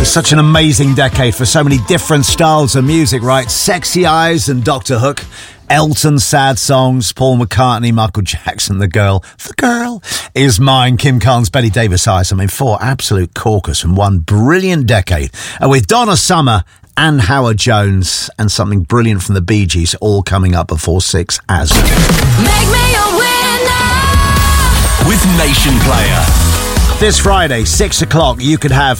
was such an amazing decade for so many different styles of music, right? Sexy Eyes and Dr. Hook, Elton, Sad Songs, Paul McCartney, Michael Jackson, The Girl Is Mine, Kim Carnes, Betty Davis Eyes. I mean, four absolute corkers from one brilliant decade. And with Donna Summer and Howard Jones and something brilliant from the Bee Gees all coming up before 6 as Make me a winner with Nation Player. This Friday, 6 o'clock, you could have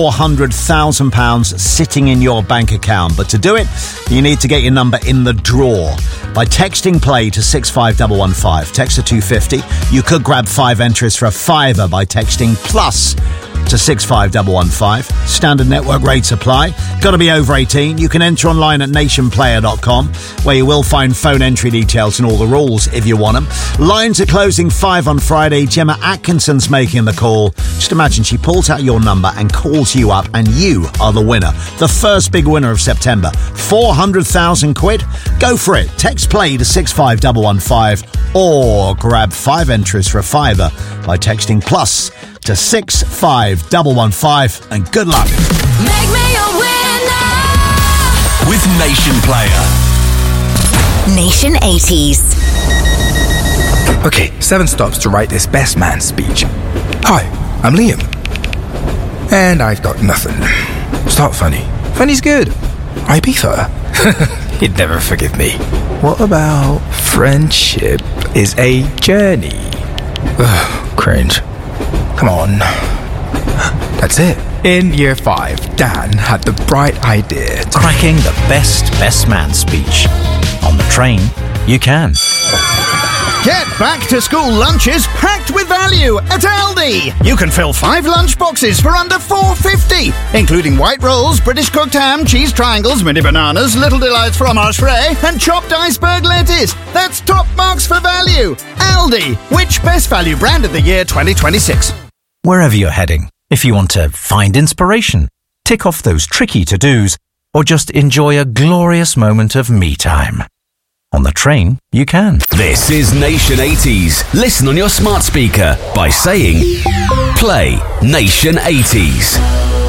£400,000 sitting in your bank account. But to do it, you need to get your number in the draw by texting play to 65115. Text to 250. You could grab 5 entries for a fiver by texting plus to 65115. Standard network rates apply. Got to be over 18. You can enter online at nationplayer.com, where you will find phone entry details and all the rules if you want them. Lines are closing 5 on Friday. Gemma Atkinson's making the call. Just imagine she pulls out your number and calls you up, and you are the winner. The first big winner of September. 400,000 quid. Go for it. Text play to 65115 or grab 5 entries for a fiver by texting plus to 65115, and good luck. Make me a winner with Nation Player. Nation 80s. Okay, 7 stops to write this best man speech. Hi, I'm Liam. And I've got nothing. Start funny. Funny's good. Ibiza. He'd never forgive me. What about friendship is a journey? Ugh, cringe. Come on. That's it. In year 5, Dan had the bright idea to cracking the best man speech. On the train, you can. Get back to school lunches packed with value at Aldi. You can fill 5 lunch boxes for under £4.50, including white rolls, British cooked ham, cheese triangles, mini bananas, little delights fromage frais, and chopped iceberg lettuce. That's top marks for value. Aldi, which best value brand of the year 2026? Wherever you're heading, if you want to find inspiration, tick off those tricky to-dos, or just enjoy a glorious moment of me time. On the train, you can. This is Nation 80s. Listen on your smart speaker by saying, play Nation 80s.